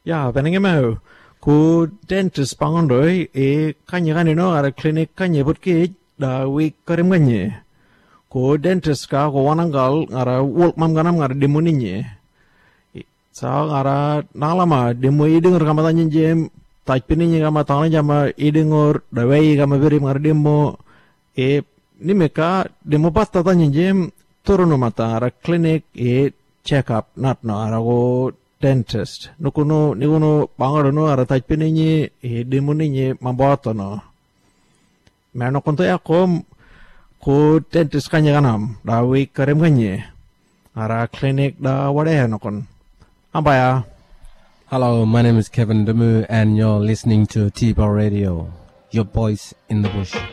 Ya, pengen mau. Ku dentist pangon doi, kanya no ada klinik kanya butki da week karim kanya. Ku dentist ka ku wananggal ngara walk mam ganam ngara demoninye. Sa ngara nalama demo idengar kama tanya jem, taj pininye kama tangan jama idengar da wei kama beri ngara demo. Ni meka demo pasta tanya jem turun mata ngara klinik check up nat no ngara ku dentist. Nukuno pangarono ara taj pininye demoninye mamboto no. Merno konto ako ku dentist kanya kanam da week karim kanya. Ara klinik da wadah no kon. Apa ya? Hello, my name is Kevin Demu and you're listening to T-Bar Radio, your voice in the bush.